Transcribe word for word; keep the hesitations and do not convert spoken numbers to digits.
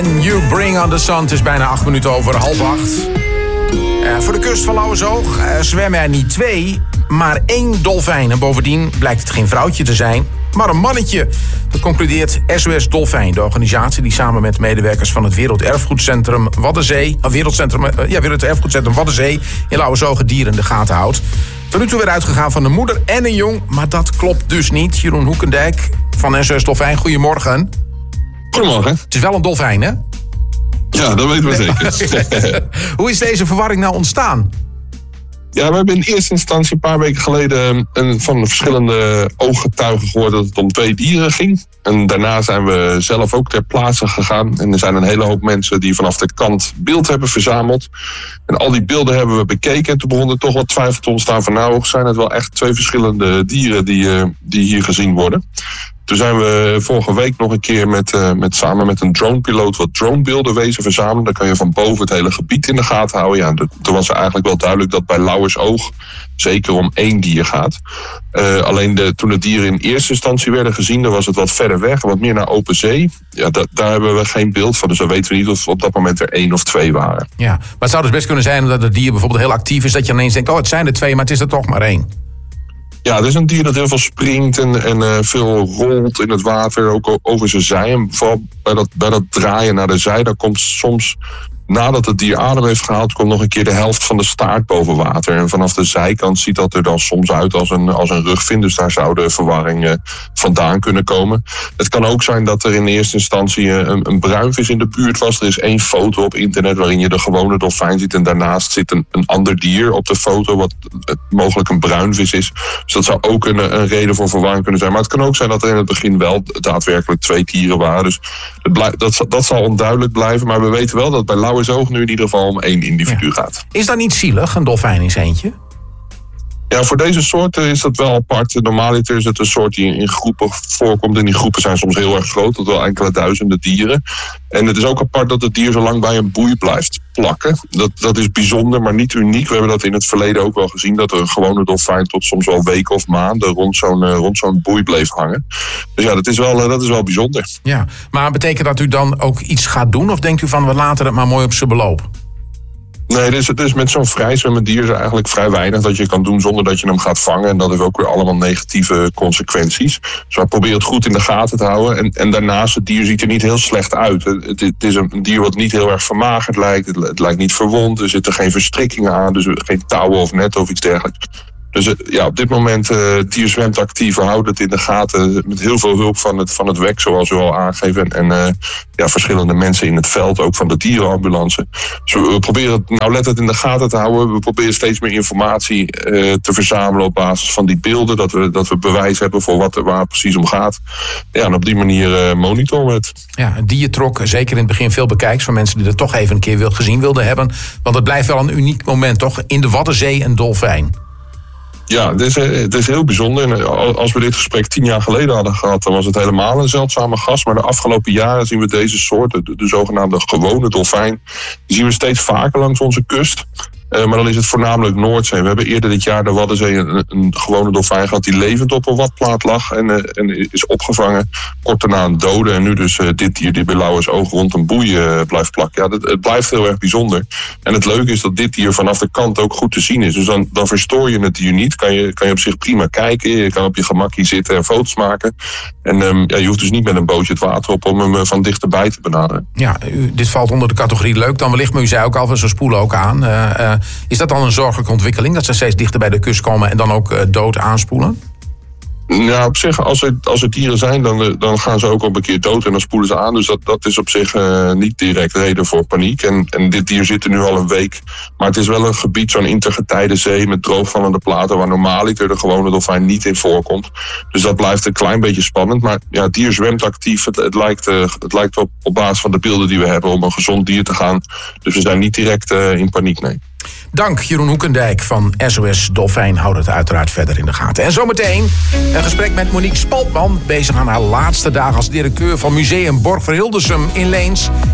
You Bring on the Sun, het is bijna acht minuten over half acht. Uh, voor de kust van Lauwersoog uh, zwemmen er niet twee, maar één dolfijn. En bovendien blijkt het geen vrouwtje te zijn, maar een mannetje. Dat concludeert S O S Dolfijn, de organisatie die samen met medewerkers van het Werelderfgoedcentrum Waddenzee... Uh, Wereldcentrum, uh, ja, Werelderfgoedcentrum Waddenzee in Lauwersoog het dier in de gaten houdt. Tot nu toe weer uitgegaan van een moeder en een jong, maar dat klopt dus niet. Jeroen Hoekendijk van S O S Dolfijn, goedemorgen. Goedemorgen. Het is wel een dolfijn, hè? Ja, dat weten we zeker. Hoe is deze verwarring nou ontstaan? Ja, we hebben in eerste instantie een paar weken geleden een, van de verschillende ooggetuigen gehoord dat het om twee dieren ging. En daarna zijn we zelf ook ter plaatse gegaan. En er zijn een hele hoop mensen die vanaf de kant beeld hebben verzameld. En al die beelden hebben we bekeken. En toen begon er toch wat twijfel te ontstaan van nou, zijn het wel echt twee verschillende dieren die, uh, die hier gezien worden. Toen zijn we vorige week nog een keer met, uh, met samen met een dronepiloot wat dronebeelden wezen verzamelen. Dan kan je van boven het hele gebied in de gaten houden. Ja, toen was er eigenlijk wel duidelijk dat bij Lauwersoog zeker om één dier gaat. Uh, alleen de, toen de dieren in eerste instantie werden gezien, dan was het wat verder weg, wat meer naar open zee. Ja, da, daar hebben we geen beeld van, dus dan weten we niet of op dat moment er één of twee waren. Ja, maar het zou dus best kunnen zijn dat het dier bijvoorbeeld heel actief is, dat je ineens denkt, oh het zijn er twee, maar het is er toch maar één. Ja, het is een dier dat heel veel springt en, en uh, veel rolt in het water, ook over zijn zij. En vooral bij dat, bij dat draaien naar de zij, daar komt soms, nadat het dier adem heeft gehaald, komt nog een keer de helft van de staart boven water. En vanaf de zijkant ziet dat er dan soms uit als een, als een rugvin. Dus daar zou de verwarring uh, vandaan kunnen komen. Het kan ook zijn dat er in eerste instantie uh, een, een bruinvis in de buurt was. Er is één foto op internet waarin je de gewone dolfijn ziet. En daarnaast zit een, een ander dier op de foto, wat uh, mogelijk een bruinvis is. Dus dat zou ook een, een reden voor verwarring kunnen zijn. Maar het kan ook zijn dat er in het begin wel daadwerkelijk twee dieren waren. Dus het blij, dat, dat zal onduidelijk blijven. Maar we weten wel dat bij Lauwersoog nu in ieder geval om één individu ja. gaat. Is dat niet zielig, een dolfijn in zijn eentje? Ja, voor deze soorten is dat wel apart. Normaliter is het een soort die in groepen voorkomt. En die groepen zijn soms heel erg groot, tot wel enkele duizenden dieren. En het is ook apart dat het dier zo lang bij een boei blijft plakken. Dat, dat is bijzonder, maar niet uniek. We hebben dat in het verleden ook wel gezien, dat er een gewone dolfijn tot soms wel weken of maanden rond zo'n, uh, rond zo'n boei bleef hangen. Dus ja, dat is, wel, uh, dat is wel bijzonder. Ja, maar betekent dat u dan ook iets gaat doen? Of denkt u van, we laten het maar mooi op zijn beloop? Nee, dus het is met zo'n vrijzwemmend dier is er eigenlijk vrij weinig dat je kan doen zonder dat je hem gaat vangen. En dat heeft ook weer allemaal negatieve consequenties. Dus we proberen het goed in de gaten te houden. En, en daarnaast, het dier ziet er niet heel slecht uit. Het, het is een dier wat niet heel erg vermagerd lijkt. Het, het lijkt niet verwond. Er zitten geen verstrikkingen aan. Dus geen touwen of net of iets dergelijks. Dus ja, op dit moment, uh, het dier zwemt actief. We houden het in de gaten met heel veel hulp van het, van het W E C, zoals u al aangeven. En uh, ja, verschillende mensen in het veld, ook van de dierenambulance. Dus we, we proberen het nauwlettend in de gaten te houden. We proberen steeds meer informatie uh, te verzamelen op basis van die beelden. Dat we, dat we bewijs hebben voor wat, waar het precies om gaat. Ja, en op die manier uh, monitoren we het. Ja, het dier trok zeker in het begin veel bekijks van mensen die er toch even een keer wil, gezien wilden hebben. Want het blijft wel een uniek moment, toch? In de Waddenzee een dolfijn. Ja, het is, het is heel bijzonder. En als we dit gesprek tien jaar geleden hadden gehad, dan was het helemaal een zeldzame gast. Maar de afgelopen jaren zien we deze soort, de, de zogenaamde gewone dolfijn, die zien we steeds vaker langs onze kust. Uh, maar dan is het voornamelijk Noordzee. We hebben eerder dit jaar de Waddenzee een, een gewone dolfijn gehad die levend op een watplaat lag en, uh, en is opgevangen. Kort daarna een dode en nu dus uh, dit dier die bij Lauwersoog rond een boei uh, blijft plakken. Ja, dat, het blijft heel erg bijzonder. En het leuke is dat dit dier vanaf de kant ook goed te zien is. Dus dan, dan verstoor je het dier niet. Kan je, kan je op zich prima kijken. Je kan op je gemakkie zitten en foto's maken. En um, ja, je hoeft dus niet met een bootje het water op om hem uh, van dichterbij te benaderen. Ja, u, dit valt onder de categorie leuk dan wellicht. Maar u zei ook al, ze spoelen ook aan. Uh, uh, Is dat dan een zorgelijke ontwikkeling, dat ze steeds dichter bij de kust komen en dan ook uh, dood aanspoelen? Ja, op zich, als er, als er dieren zijn, dan, dan gaan ze ook op een keer dood en dan spoelen ze aan. Dus dat, dat is op zich uh, niet direct reden voor paniek. En, en dit dier zit er nu al een week. Maar het is wel een gebied, zo'n intergetijde zee met droogvallende platen, waar normaaliter de gewone dolfijn niet in voorkomt. Dus dat blijft een klein beetje spannend. Maar ja, het dier zwemt actief. Het, het lijkt, uh, het lijkt op, op basis van de beelden die we hebben om een gezond dier te gaan. Dus we zijn niet direct uh, in paniek, nee. Dank Jeroen Hoekendijk van S O S Dolfijn. Houd het uiteraard verder in de gaten. En zometeen een gesprek met Monique Spaltman, bezig aan haar laatste dagen als directeur van Museum Borg voor Hildersum in Leens.